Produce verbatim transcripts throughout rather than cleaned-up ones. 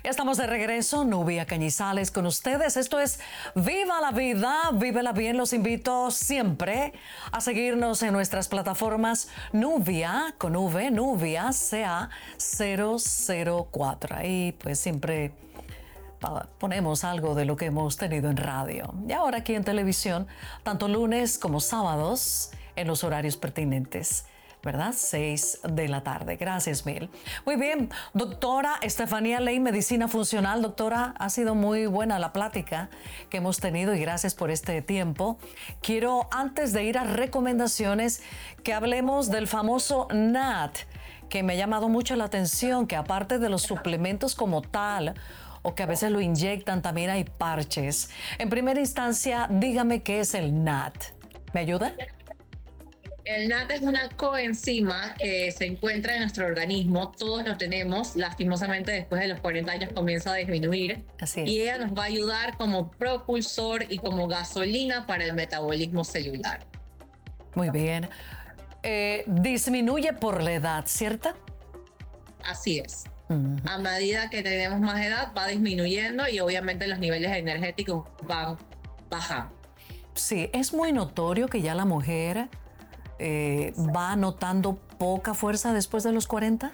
Ya estamos de regreso, Nubia Cañizales con ustedes. Esto es Viva la Vida, vívela bien. Los invito siempre a seguirnos en nuestras plataformas Nubia, con V, Nubia, C A cero cero cuatro. Ahí pues siempre ponemos algo de lo que hemos tenido en radio. Y ahora aquí en televisión, tanto lunes como sábados, en los horarios pertinentes. ¿Verdad? seis de la tarde. Gracias mil. Muy bien, doctora Estefanía Ley, Medicina Funcional. Doctora, ha sido muy buena la plática que hemos tenido y gracias por este tiempo. Quiero, antes de ir a recomendaciones, que hablemos del famoso N A D, que me ha llamado mucho la atención, que aparte de los suplementos como tal, o que a veces lo inyectan, también hay parches. En primera instancia, dígame qué es el N A D. ¿Me ayuda? El N A D es una coenzima que se encuentra en nuestro organismo, todos lo tenemos, lastimosamente después de los cuarenta años comienza a disminuir. Así es. Y ella nos va a ayudar como propulsor y como gasolina para el metabolismo celular. Muy bien. Eh, disminuye por la edad, ¿cierto? Así es. Uh-huh. A medida que tenemos más edad va disminuyendo y obviamente los niveles energéticos van bajando. Sí, es muy notorio que ya la mujer Eh, ¿va notando poca fuerza después de los cuarenta?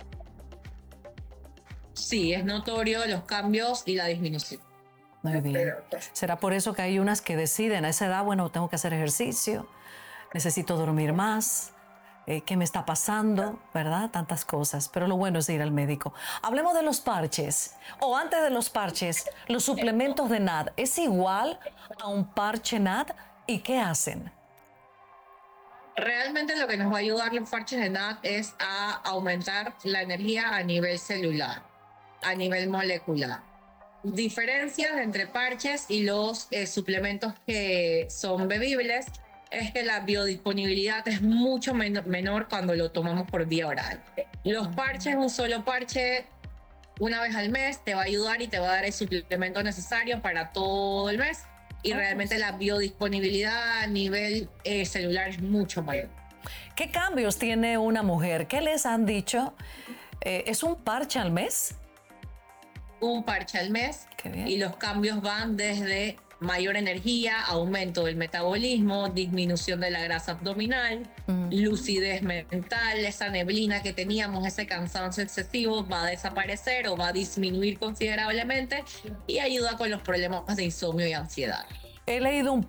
Sí, es notorio los cambios y la disminución. Muy bien. ¿Será por eso que hay unas que deciden a esa edad, bueno, tengo que hacer ejercicio, necesito dormir más, eh, qué me está pasando, ¿verdad? Tantas cosas, pero lo bueno es ir al médico. Hablemos de los parches, o antes de los parches, los suplementos de N A D. ¿Es igual a un parche N A D y qué hacen? Realmente lo que nos va a ayudar los parches de N A D es a aumentar la energía a nivel celular, a nivel molecular. Diferencias entre parches y los eh, suplementos que son bebibles es que la biodisponibilidad es mucho men- menor cuando lo tomamos por vía oral. Los parches, un solo parche una vez al mes te va a ayudar y te va a dar el suplemento necesario para todo el mes. Y realmente la biodisponibilidad a nivel eh, celular es mucho mayor. ¿Qué cambios tiene una mujer? ¿Qué les han dicho? Eh, ¿Es un parche al mes? Un parche al mes. Qué bien. Y los cambios van desde mayor energía, aumento del metabolismo, disminución de la grasa abdominal, uh-huh. lucidez mental, esa neblina que teníamos, ese cansancio excesivo va a desaparecer o va a disminuir considerablemente y ayuda con los problemas de insomnio y ansiedad. He leído un